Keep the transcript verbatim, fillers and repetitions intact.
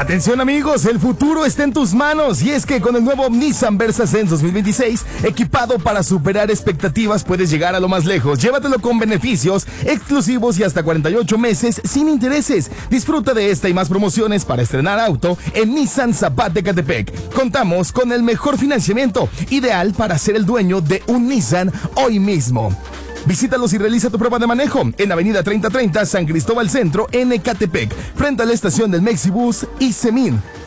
Atención amigos, el futuro está en tus manos y es que con el nuevo Nissan Versa Zen dos mil veintiséis, equipado para superar expectativas, puedes llegar a lo más lejos. Llévatelo con beneficios exclusivos y hasta cuarenta y ocho meses sin intereses. Disfruta de esta y más promociones para estrenar auto en Nissan Zapatecatepec. Contamos con el mejor financiamiento, ideal para ser el dueño de un Nissan hoy mismo. Visítalos y realiza tu prueba de manejo en Avenida treinta treinta, San Cristóbal Centro, en Ecatepec, frente a la estación del Mexibus y Semin.